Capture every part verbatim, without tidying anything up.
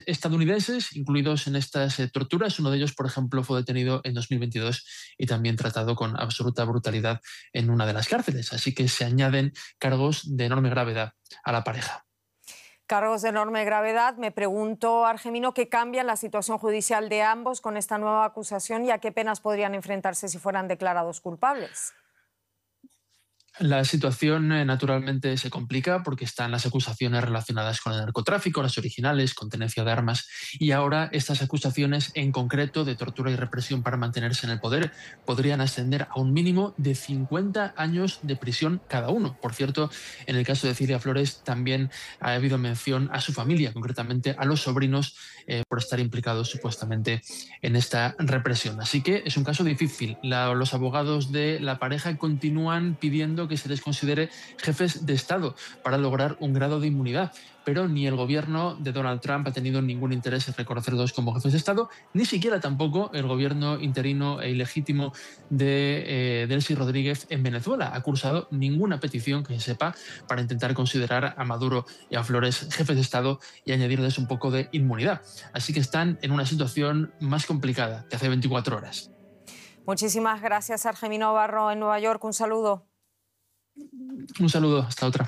estadounidenses incluidos en estas eh, torturas. Uno de ellos, por ejemplo, fue detenido en dos mil veintidós y también tratado con absoluta brutalidad en una de las cárceles. Así que se añaden cargos de enorme gravedad a la pareja. Cargos de enorme gravedad. Me pregunto, Argemino, ¿qué cambia en la situación judicial de ambos con esta nueva acusación y a qué penas podrían enfrentarse si fueran declarados culpables? La situación eh, naturalmente se complica porque están las acusaciones relacionadas con el narcotráfico, las originales, con tenencia de armas, y ahora estas acusaciones en concreto de tortura y represión para mantenerse en el poder podrían ascender a un mínimo de cincuenta años de prisión cada uno. Por cierto, en el caso de Cilia Flores también ha habido mención a su familia, concretamente a los sobrinos, eh, por estar implicados supuestamente en esta represión. Así que es un caso difícil. La, los abogados de la pareja continúan pidiendo que se les considere jefes de Estado para lograr un grado de inmunidad. Pero ni el gobierno de Donald Trump ha tenido ningún interés en reconocerlos como jefes de Estado, ni siquiera tampoco el gobierno interino e ilegítimo de eh, Delcy Rodríguez en Venezuela ha cursado ninguna petición que se sepa para intentar considerar a Maduro y a Flores jefes de Estado y añadirles un poco de inmunidad. Así que están en una situación más complicada que hace veinticuatro horas. Muchísimas gracias, Argemino Barro, en Nueva York. Un saludo. Un saludo, hasta otra.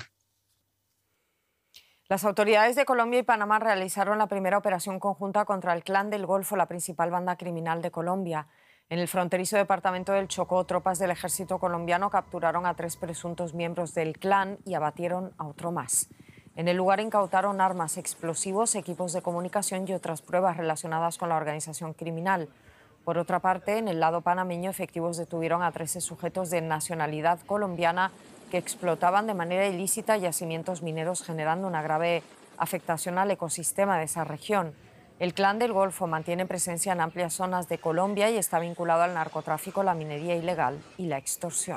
Las autoridades de Colombia y Panamá realizaron la primera operación conjunta contra el Clan del Golfo, la principal banda criminal de Colombia. En el fronterizo departamento del Chocó, tropas del ejército colombiano capturaron a tres presuntos miembros del clan y abatieron a otro más. En el lugar incautaron armas, explosivos, equipos de comunicación y otras pruebas relacionadas con la organización criminal. Por otra parte, en el lado panameño, efectivos detuvieron a trece sujetos de nacionalidad colombiana que explotaban de manera ilícita yacimientos mineros, generando una grave afectación al ecosistema de esa región. El Clan del Golfo mantiene presencia en amplias zonas de Colombia y está vinculado al narcotráfico, la minería ilegal y la extorsión.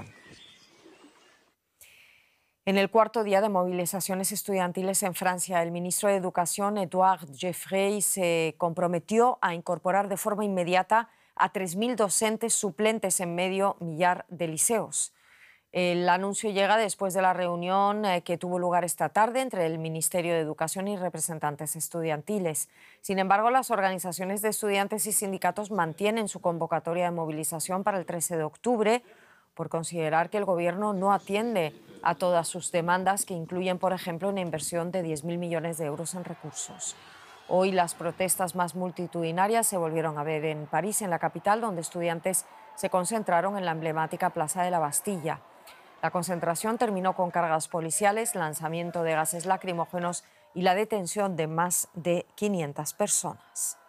En el cuarto día de movilizaciones estudiantiles en Francia, el ministro de Educación, Édouard Geoffroy, se comprometió a incorporar de forma inmediata a tres mil docentes suplentes en medio millar de liceos. El anuncio llega después de la reunión eh, que tuvo lugar esta tarde entre el Ministerio de Educación y representantes estudiantiles. Sin embargo, las organizaciones de estudiantes y sindicatos mantienen su convocatoria de movilización para el trece de octubre por considerar que el gobierno no atiende a todas sus demandas, que incluyen, por ejemplo, una inversión de diez mil millones de euros en recursos. Hoy las protestas más multitudinarias se volvieron a ver en París, en la capital, donde estudiantes se concentraron en la emblemática Plaza de la Bastilla. La concentración terminó con cargas policiales, lanzamiento de gases lacrimógenos y la detención de más de quinientas personas.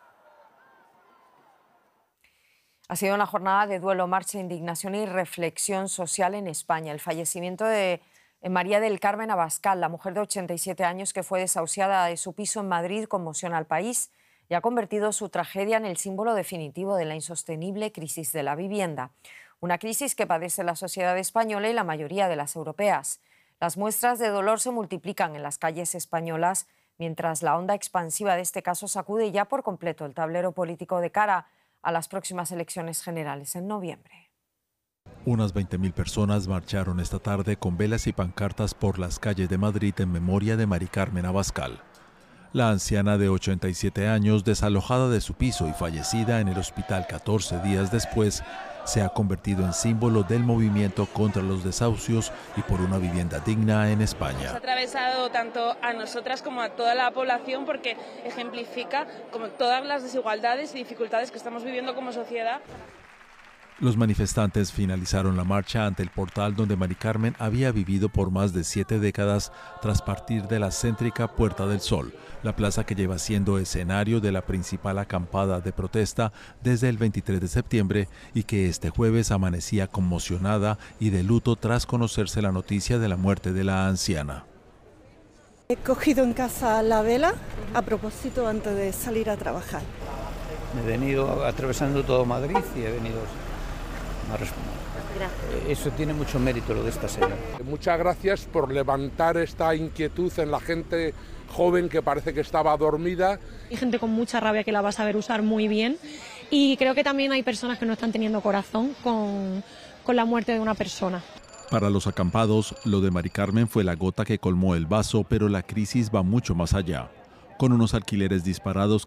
Ha sido una jornada de duelo, marcha, indignación y reflexión social en España. El fallecimiento de María del Carmen Abascal, la mujer de ochenta y siete años que fue desahuciada de su piso en Madrid, conmociona al país y ha convertido su tragedia en el símbolo definitivo de la insostenible crisis de la vivienda. Una crisis que padece la sociedad española y la mayoría de las europeas. Las muestras de dolor se multiplican en las calles españolas, mientras la onda expansiva de este caso sacude ya por completo el tablero político de cara a las próximas elecciones generales en noviembre. Unas veinte mil personas marcharon esta tarde con velas y pancartas por las calles de Madrid en memoria de Mari Carmen Abascal. La anciana de ochenta y siete años, desalojada de su piso y fallecida en el hospital catorce días después, se ha convertido en símbolo del movimiento contra los desahucios y por una vivienda digna en España. Nos ha atravesado tanto a nosotras como a toda la población porque ejemplifica como todas las desigualdades y dificultades que estamos viviendo como sociedad. Los manifestantes finalizaron la marcha ante el portal donde Mari Carmen había vivido por más de siete décadas tras partir de la céntrica Puerta del Sol, la plaza que lleva siendo escenario de la principal acampada de protesta desde el veintitrés de septiembre y que este jueves amanecía conmocionada y de luto tras conocerse la noticia de la muerte de la anciana. He cogido en casa la vela a propósito antes de salir a trabajar. He venido atravesando todo Madrid y he venido a responder. Eso tiene mucho mérito lo de esta señora. Muchas gracias por levantar esta inquietud en la gente joven que parece que estaba dormida. Hay gente con mucha rabia que la va a saber usar muy bien y creo que también hay personas que no están teniendo corazón con, con la muerte de una persona. Para los acampados, lo de Mari Carmen fue la gota que colmó el vaso, pero la crisis va mucho más allá. con unos alquileres disparados